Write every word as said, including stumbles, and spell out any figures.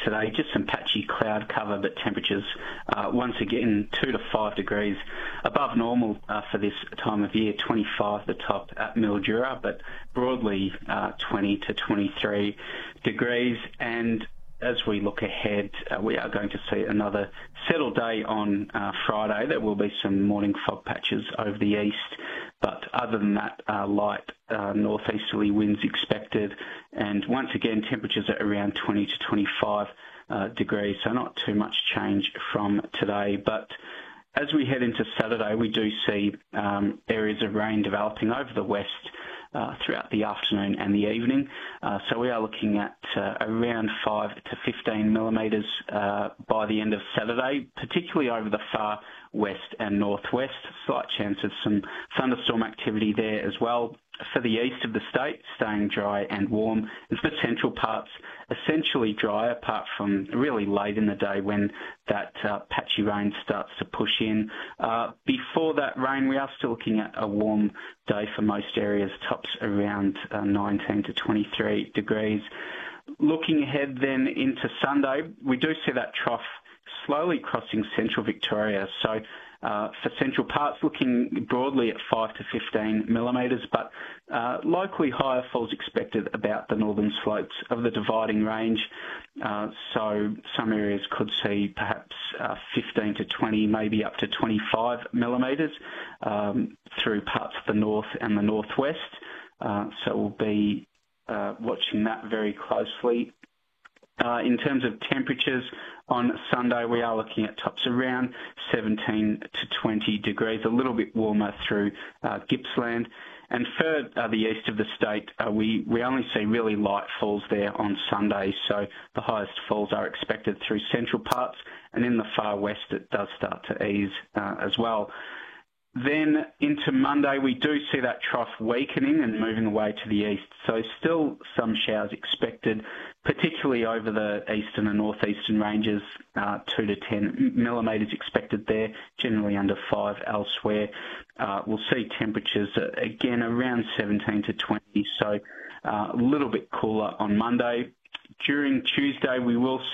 today. Just some patchy cloud cover, but temperatures uh, once again two to five degrees above normal uh, for this time of year. twenty-five the top at Mildura, but broadly uh, twenty to twenty-three degrees. And as we look ahead, uh, we are going to see another settled day on uh, Friday. There will be some morning fog patches over the east, but other than that, uh, light uh, northeasterly winds expected. And once again, temperatures are around twenty to twenty-five uh, degrees, so not too much change from today. But as we head into Saturday, we do see um, areas of rain developing over the west Uh, throughout the afternoon and the evening. Uh, so we are looking at uh, around five to fifteen millimetres uh, by the end of Saturday, particularly over the far west and northwest. Slight chance of some thunderstorm activity there as well. For the east of the state, staying dry and warm. And for the central parts, essentially dry, apart from really late in the day when that uh, patchy rain starts to push in. Uh, before that rain, we are still looking at a warm day for most areas, tops around uh, nineteen to twenty-three degrees. Looking ahead then into Sunday, we do see that trough slowly crossing central Victoria. So uh, for central parts, looking broadly at five to fifteen millimetres, but uh, locally higher falls expected about the northern slopes of the Dividing Range. Uh, so some areas could see perhaps uh, fifteen to twenty, maybe up to twenty-five millimetres um, through parts of the north and the northwest. Uh, so we'll be uh, watching that very closely. Uh, in terms of temperatures, on Sunday we are looking at tops around seventeen to twenty degrees, a little bit warmer through uh, Gippsland. And for uh, the east of the state, uh, we, we only see really light falls there on Sunday, so the highest falls are expected through central parts, and in the far west it does start to ease uh, as well. Then into Monday, we do see that trough weakening and moving away to the east. So still some showers expected, particularly over the eastern and northeastern ranges, uh, two to ten millimetres expected there, generally under five elsewhere. Uh, we'll see temperatures, uh, again, around seventeen to twenty, so uh, a little bit cooler on Monday. During Tuesday, we will